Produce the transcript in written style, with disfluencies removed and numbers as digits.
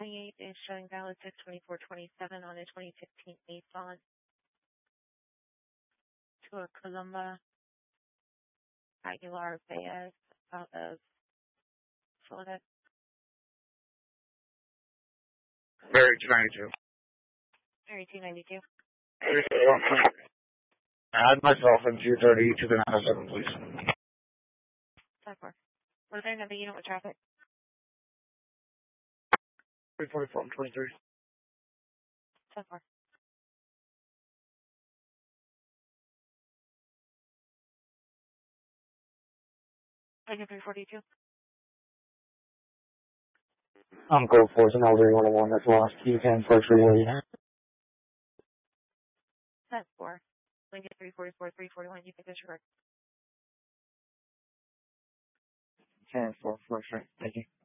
28 is showing valid 6/24/27 on a 2015 Nissan to a Columba Aguilar Baez out of Florida. Very 292. Very 292. Add myself in 230 to the 907, please. 10-4. What is their number unit with traffic? 344 and 23. 10-4. Lincoln 342. I'm Code 4, it's an L3 101 that's lost. You can first relay. 10-4. Lincoln 344, 341. You think this is correct? 10-4, first, right. Thank you.